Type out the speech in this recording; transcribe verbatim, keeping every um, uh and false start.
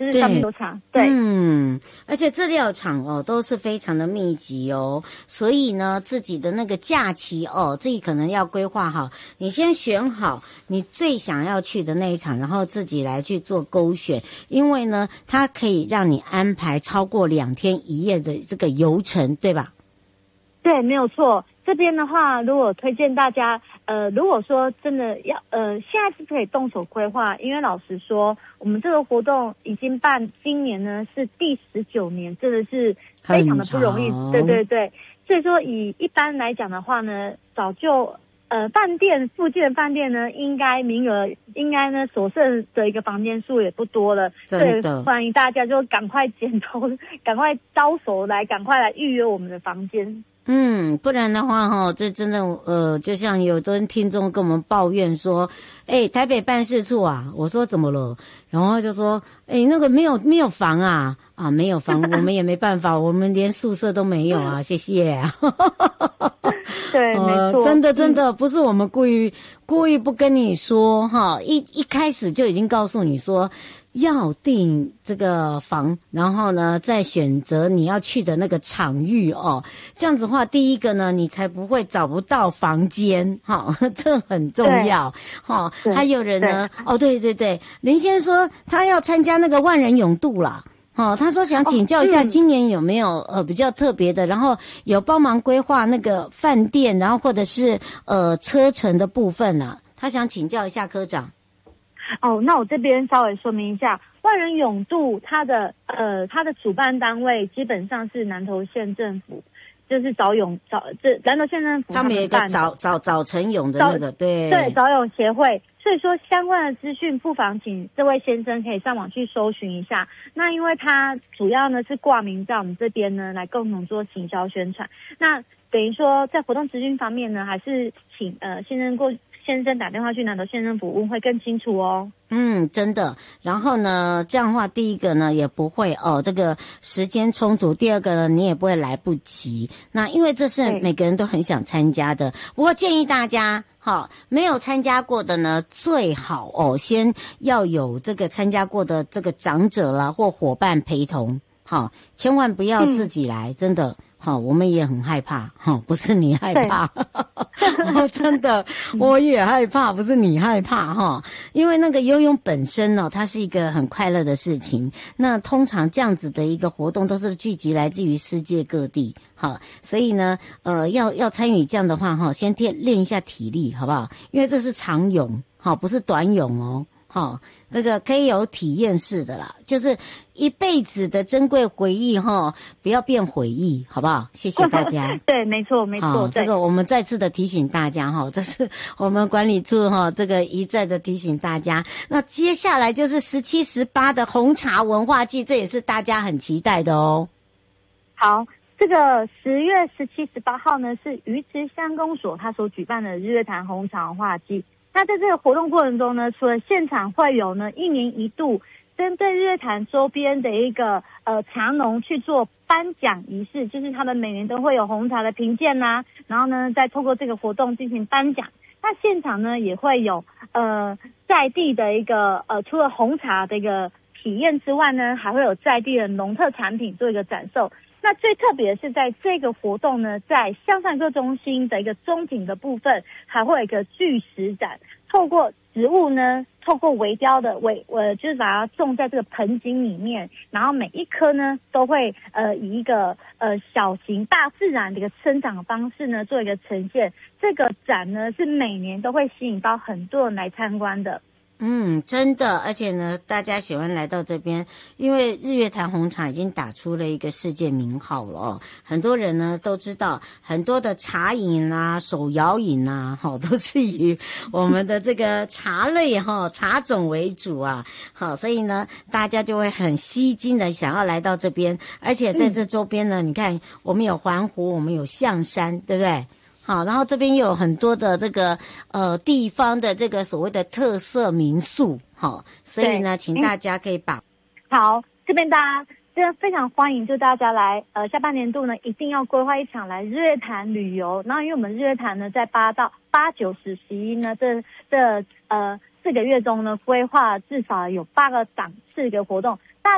就是上面有场，对， 嗯，而且这料场哦都是非常的密集哦，所以呢，自己的那个假期哦，自己可能要规划好，你先选好你最想要去的那一场，然后自己来去做勾选，因为呢，它可以让你安排超过两天一夜的这个游程，对吧？ 对，没有错。这边的话，如果推荐大家，呃，如果说真的要，呃，现在是可以动手规划，因为老实说，我们这个活动已经办，今年呢是第十九年，真的是非常的不容易。对对对，所以说以一般来讲的话呢，早就呃饭店附近的饭店呢，应该名额应该呢所剩的一个房间数也不多了， 真的欢迎大家就赶快剪头，赶快招手来，赶快来预约我们的房间。 嗯，不然的话哈，这真的呃，就像有的人听众跟我们抱怨说，哎，台北办事处啊，我说怎么了？然后就说，哎，那个没有没有房啊，啊，没有房，我们也没办法，我们连宿舍都没有啊，谢谢啊。 对，没错， 真的真的、嗯、不是我们故意故意不跟你说哈，一一开始就已经告诉你说。要订这个房，然后呢，再选择你要去的那个场域哦。这样子的话，第一个呢，你才不会找不到房间，哈、哦，这很重要，哈、哦。还有人呢，哦，对对对，林先生说他要参加那个万人泳渡啦。哦，他说想请教一下，今年有没有、哦嗯、呃比较特别的，然后有帮忙规划那个饭店，然后或者是呃车程的部分啊，他想请教一下科长。 哦，那我这边稍微说明一下，万人泳渡它的呃它的主办单位基本上是南投县政府，就是早泳早这南投县政府他们有一个早早早晨泳的那个对对早泳协会，所以说相关的资讯不妨请这位先生可以上网去搜寻一下。那因为他主要呢是挂名在我们这边呢来共同做行销宣传，那等于说在活动资讯方面呢，还是请呃先生过。先生打电话去南投县政府问会更清楚哦。 嗯，真的。然后呢，这样的话，第一个呢也不会哦，这个时间冲突；第二个呢，你也不会来不及。那因为这是每个人都很想参加的，不过建议大家，好、哦，没有参加过的呢，最好哦，先要有这个参加过的这个长者啦或伙伴陪同，好、哦，千万不要自己来，嗯、真的。好、哦，我们也很害怕，哈、哦，不是你害怕，哦，真的，我也害怕，不是你害怕，哈、哦，因为那个游泳本身呢、哦，它是一个很快乐的事情。那通常这样子的一个活动都是聚集来自于世界各地，好，所以呢，呃，要要参与这样的话，哈、哦，先练练一下体力，好不好？因为这是长泳，好、哦，不是短泳哦。好、哦，这个可以有体验式的啦，就是一辈子的珍贵回忆哈、哦，不要变回忆，好不好？谢谢大家。 对，没错，没错、哦。 这个我们再次的提醒大家哈、哦，这是我们管理处哈、哦，这个一再的提醒大家。那接下来就是十七、十八的红茶文化季，这也是大家很期待的哦。 好，这个十月十七、十八号呢，是鱼池乡公所他所举办的日月潭红茶文化季。那在这个活动过程中呢，除了现场会有呢一年一度针对日月潭周边的一个呃茶农去做颁奖仪式，就是他们每年都会有红茶的评鉴啦，然后呢再透过这个活动进行颁奖。那现场呢也会有呃在地的一个呃除了红茶的一个体验之外呢，还会有在地的农特产品做一个展售。那最特别的是在这个活动呢，在向上科中心的一个中景的部分，还会有一个巨石展，透过植物呢，透过微雕的微呃，就是把它种在这个盆景里面，然后每一颗呢都会呃以一个呃小型大自然的一个生长的方式呢做一个呈现。这个展呢是每年都会吸引到很多人来参观的。 嗯，真的，而且呢，大家喜欢来到这边，因为日月潭红茶已经打出了一个世界名号了哦。很多人呢都知道，很多的茶饮啊、手摇饮啊，哈、哦，都是以我们的这个茶类哈、哦、茶种为主啊。好，所以呢，大家就会很吸睛的想要来到这边，而且在这周边呢，嗯、你看我们有环湖，我们有象山，对不对？好，然后这边又有很多的这个呃地方的这个所谓的特色民宿，好，所以呢，请大家可以把、 嗯、好这边大家真的非常欢迎，就大家来呃下半年度呢一定要规划一场来日月潭旅游。然后因为我们日月潭呢在八到八九十十一呢这这呃四个月中呢规划至少有八个档次的活动。